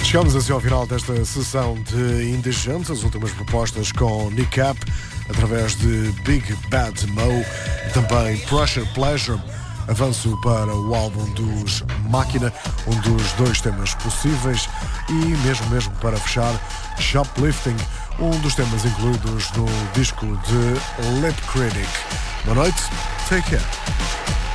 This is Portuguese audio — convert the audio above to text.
Chegamos assim ao final desta sessão de Indigentes, as últimas propostas com Nick Up, através de Big Bad Mo, também Pressure Pleasure. Avanço para o álbum dos Máquina, um dos dois temas possíveis, e mesmo para fechar, Shoplifting, um dos temas incluídos no disco de Lip Critic. Boa noite, take care.